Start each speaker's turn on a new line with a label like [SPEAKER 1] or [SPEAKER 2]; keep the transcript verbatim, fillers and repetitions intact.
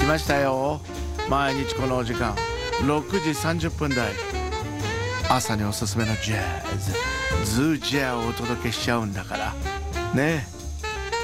[SPEAKER 1] ましたよ。毎日このお時間ろくじさんじゅっぷん台、朝におすすめのジャズズージャーをお届けしちゃうんだからね。